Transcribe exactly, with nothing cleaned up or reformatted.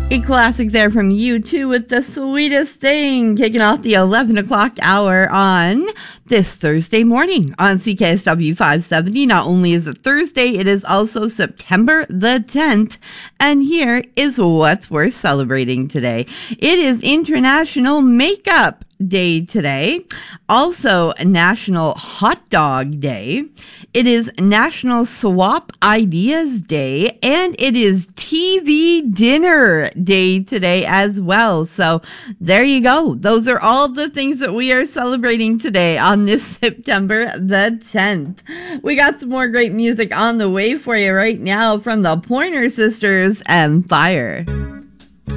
A classic there from U two with The Sweetest Thing, kicking off the eleven o'clock hour on this Thursday morning on C K S W five seventy. Not only is it Thursday, it is also September the tenth, and here is what's worth celebrating today. It is International Makeup Day today, also National Hot Dog Day. It is National Swap Ideas Day, and it is T V Dinner Day today as well. So there you go. Those are all the things that we are celebrating today on this September the tenth. We got some more great music on the way for you right now from the Pointer Sisters and Fire.